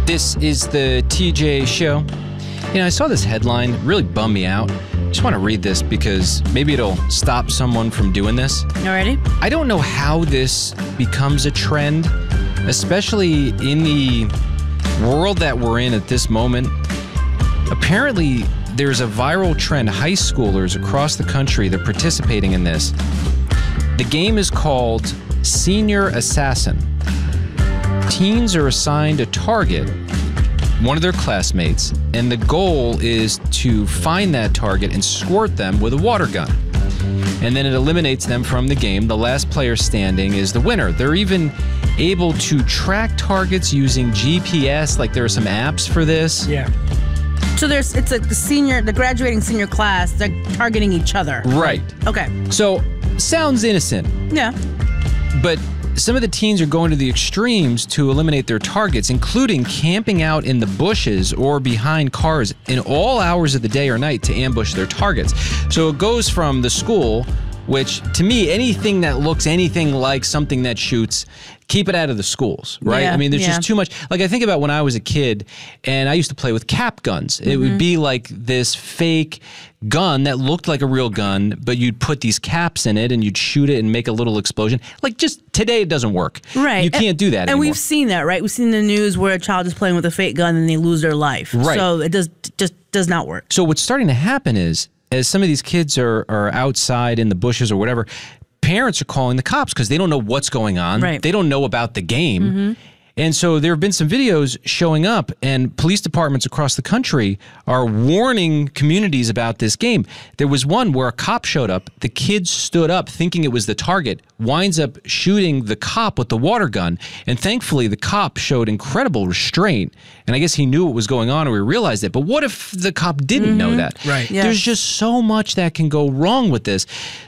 This is the TJ Show. You know, I saw this headline, really bummed me out. Just want to read this because maybe it'll stop someone from doing this. Alrighty. I don't know how this becomes a trend, especially in the world that we're in at this moment. Apparently, there's a viral trend. High schoolers across the country, they're participating in this. The game is called Senior Assassin. Teens are assigned a target, one of their classmates, and the goal is to find that target and squirt them with a water gun. And then it eliminates them from the game. The last player standing is the winner. They're even able to track targets using GPS. Like, there are some apps for this. Yeah. So it's like the graduating senior class, they're targeting each other. Right. Okay. So, sounds innocent. Yeah. But some of the teens are going to the extremes to eliminate their targets, including camping out in the bushes or behind cars in all hours of the day or night to ambush their targets. So it goes from the school, which to me, anything that looks anything like something that shoots, keep it out of the schools, right? Yeah, I mean, there's just too much. Like, I think about when I was a kid and I used to play with cap guns. It would be like this fake gun that looked like a real gun, but you'd put these caps in it and you'd shoot it and make a little explosion. Like, just today, it doesn't work. Right. You can't do that anymore. And we've seen that, right? We've seen the news where a child is playing with a fake gun and they lose their life. Right. So it just does not work. So what's starting to happen is, as some of these kids are outside in the bushes or whatever, parents are calling the cops because they don't know what's going on. Right. They don't know about the game. And so there have been some videos showing up, and police departments across the country are warning communities about this game. There was one where a cop showed up. The kid stood up thinking it was the target, winds up shooting the cop with the water gun. And thankfully, the cop showed incredible restraint. And I guess he knew what was going on, or he realized it. But what if the cop didn't know that? Right. Yeah. There's just so much that can go wrong with this.